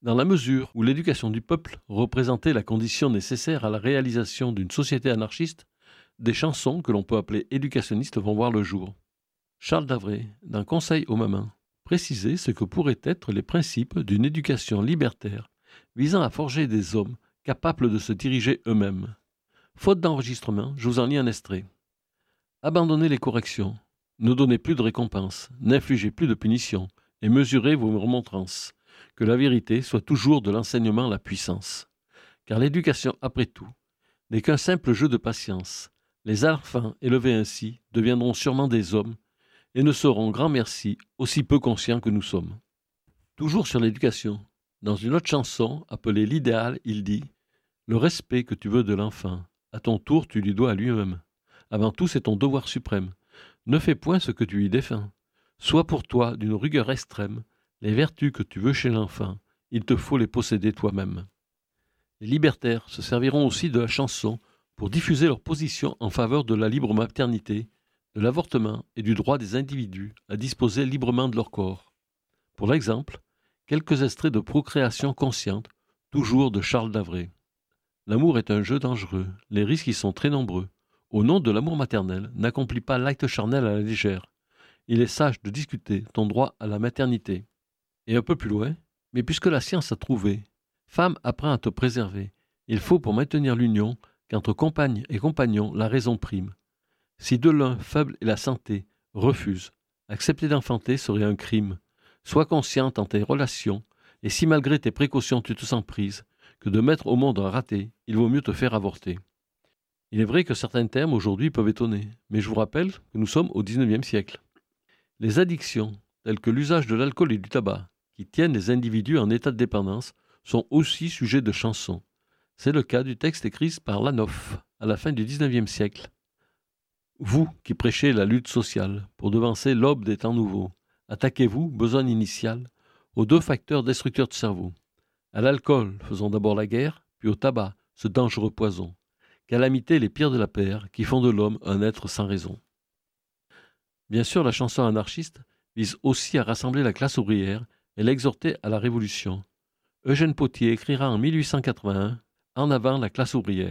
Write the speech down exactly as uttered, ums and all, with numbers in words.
Dans la mesure où l'éducation du peuple représentait la condition nécessaire à la réalisation d'une société anarchiste, des chansons que l'on peut appeler éducationnistes vont voir le jour. Charles Davray, dans Conseil aux mamans, précisait ce que pourraient être les principes d'une éducation libertaire visant à forger des hommes capables de se diriger eux-mêmes. Faute d'enregistrement, je vous en lis un extrait. Abandonnez les corrections, ne donnez plus de récompenses, n'infligez plus de punitions, et mesurez vos remontrances. Que la vérité soit toujours de l'enseignement la puissance. Car l'éducation, après tout, n'est qu'un simple jeu de patience. Les enfants élevés ainsi deviendront sûrement des hommes et ne seront, grand merci, aussi peu conscients que nous sommes. Toujours sur l'éducation, dans une autre chanson appelée L'idéal, il dit « Le respect que tu veux de l'enfant, à ton tour tu lui dois à lui-même. Avant tout, c'est ton devoir suprême. Ne fais point ce que tu lui défends. Sois pour toi d'une rigueur extrême. Les vertus que tu veux chez l'enfant, il te faut les posséder toi-même. » Les libertaires se serviront aussi de la chanson pour diffuser leur position en faveur de la libre maternité, de l'avortement et du droit des individus à disposer librement de leur corps. Pour l'exemple, quelques extraits de Procréation consciente, toujours de Charles Davray. L'amour est un jeu dangereux, les risques y sont très nombreux. Au nom de l'amour maternel, n'accomplis pas l'acte charnel à la légère. Il est sage de discuter ton droit à la maternité. Et un peu plus loin, mais puisque la science a trouvé, femme apprend à te préserver. Il faut pour maintenir l'union qu'entre compagne et compagnon la raison prime. Si de l'un faible est la santé, refuse. Accepter d'enfanter serait un crime. Sois consciente en tes relations, et si malgré tes précautions tu te sens prise, que de mettre au monde un raté, il vaut mieux te faire avorter. Il est vrai que certains termes aujourd'hui peuvent étonner, mais je vous rappelle que nous sommes au dix-neuvième siècle. Les addictions, telles que l'usage de l'alcool et du tabac, qui tiennent les individus en état de dépendance, sont aussi sujets de chansons. C'est le cas du texte écrit par Lanoff, à la fin du dix-neuvième siècle. Vous qui prêchez la lutte sociale pour devancer l'aube des temps nouveaux, attaquez-vous, besoin initial, aux deux facteurs destructeurs de cerveau. À l'alcool, faisons d'abord la guerre, puis au tabac, ce dangereux poison. Calamité les pires de la paire, qui font de l'homme un être sans raison. Bien sûr, la chanson anarchiste vise aussi à rassembler la classe ouvrière et l'exhorter à la révolution. Eugène Pottier écrira en mille huit cent quatre-vingt-un « En avant la classe ouvrière ».